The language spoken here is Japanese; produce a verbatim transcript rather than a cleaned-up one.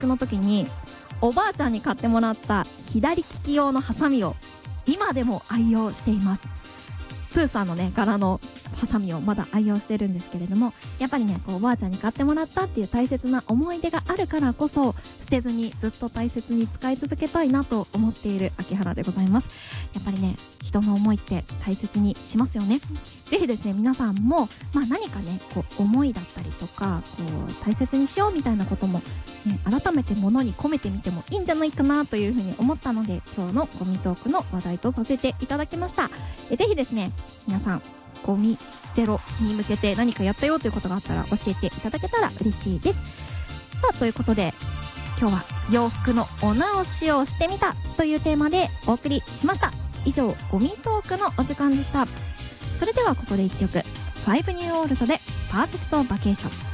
服の時におばあちゃんに買ってもらった左利き用のハサミを今でも愛用しています。プーさんのね柄のハサミをまだ愛用してるんですけれども、やっぱりねこうおばあちゃんに買ってもらったっていう大切な思い出があるからこそ、捨てずにずっと大切に使い続けたいなと思っている秋原でございます。やっぱりね人の思いって大切にしますよね。ぜひですね皆さんも、まあ、何かねこう思いだったりとかこう大切にしようみたいなことも、ね、改めて物に込めてみてもいいんじゃないかなというふうに思ったので、今日のゴミトークの話題とさせていただきました。えぜひですね皆さんゴミゼロに向けて何かやったよということがあったら教えていただけたら嬉しいです。さあということで今日は洋服のお直しをしてみたというテーマでお送りしました。以上ゴミトークのお時間でした。それではここでいっきょく、ファイブニューオールドでパーフェクトバケーション。